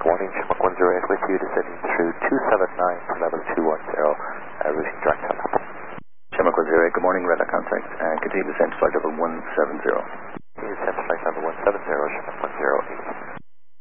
Good morning, Chinook 108 with you, descending through 279 to level 210, routing direct on. Chinook 108, good morning, radar contact, continue descent to flight level 170.